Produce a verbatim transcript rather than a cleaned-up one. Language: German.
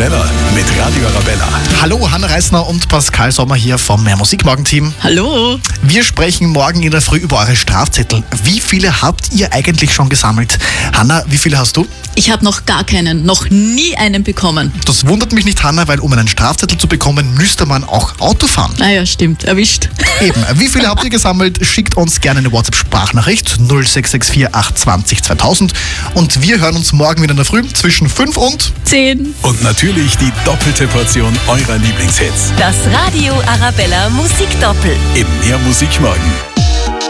schneller mit Radio Arabella. Hallo, Hanna Reisner und Pascal Sommer hier vom Mehr Musik Morgen Team. Hallo. Wir sprechen morgen in der Früh über eure Strafzettel. Wie viele habt ihr eigentlich schon gesammelt? Hanna, wie viele hast du? Ich habe noch gar keinen, noch nie einen bekommen. Das wundert mich nicht, Hanna, weil um einen Strafzettel zu bekommen, müsste man auch Auto fahren. Naja, stimmt, erwischt. Eben, wie viele habt ihr gesammelt? Schickt uns gerne eine WhatsApp-Sprachnachricht null sechs sechs vier acht zwanzig zweitausend und wir hören uns morgen wieder in der Früh zwischen fünf und Zehn. Und natürlich die doppelte Portion eurer Lieblingshits. Das Radio Arabella Musikdoppel. Im Mehr Musik Morgen.